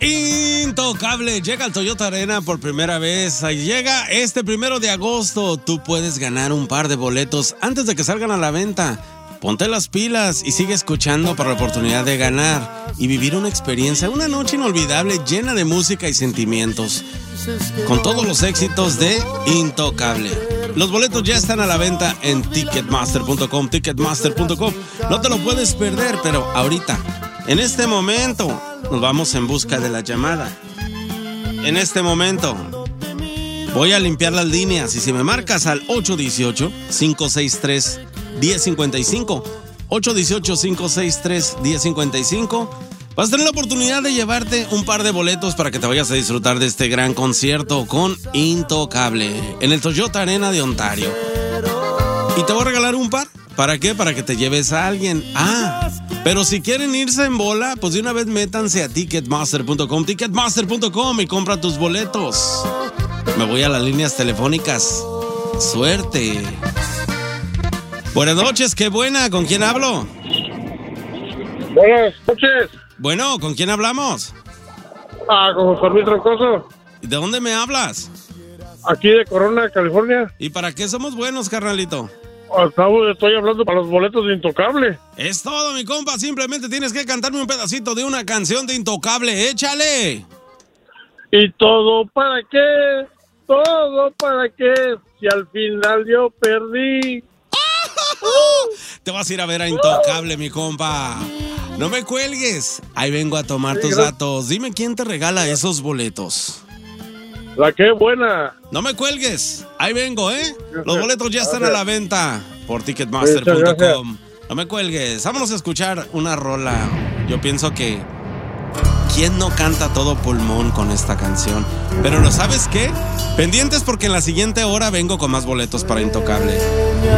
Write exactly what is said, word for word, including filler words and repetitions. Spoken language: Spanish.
Intocable, llega al Toyota Arena por primera vez. Llega este primero de agosto. Tú puedes ganar un par de boletos antes de que salgan a la venta. Ponte las pilas y sigue escuchando para la oportunidad de ganar y vivir una experiencia, una noche inolvidable llena de música y sentimientos. Con todos los éxitos de Intocable. Los boletos ya están a la venta en ticketmaster punto com, ticketmaster punto com. No te lo puedes perder, pero ahorita, en este momento, nos vamos en busca de la llamada. En este momento, voy a limpiar las líneas y si me marcas al ocho uno ocho, cinco seis tres, uno cero cinco cinco, ocho uno ocho, cinco seis tres, uno cero cinco cinco, vas a tener la oportunidad de llevarte un par de boletos para que te vayas a disfrutar de este gran concierto con Intocable en el Toyota Arena de Ontario. Y te voy a regalar un par. ¿Para qué? Para que te lleves a alguien. Ah, pero si quieren irse en bola, pues de una vez métanse a ticketmaster punto com, ticketmaster punto com y compra tus boletos. Me voy a las líneas telefónicas. Suerte. Buenas noches, qué buena. ¿Con quién hablo? Buenas noches. Bueno, ¿con quién hablamos? Ah, con José Luis Troncoso. ¿De dónde me hablas? Aquí de Corona, California. ¿Y para qué somos buenos, carnalito? Acabo, estoy hablando para los boletos de Intocable. Es todo, mi compa. Simplemente tienes que cantarme un pedacito de una canción de Intocable. ¡Échale! ¿Y todo para qué? ¿Todo para qué? Si al final yo perdí. Te vas a ir a ver a Intocable, mi compa. No me cuelgues. Ahí vengo a tomar tus datos. Dime quién te regala esos boletos. La que buena. No me cuelgues. Ahí vengo, ¿eh? Los boletos ya están a la venta por ticketmaster punto com. No me cuelgues. Vámonos a escuchar una rola. Yo pienso que ¿quién no canta a todo pulmón con esta canción? Pero ¿lo sabes qué? Pendientes porque en la siguiente hora vengo con más boletos para Intocable.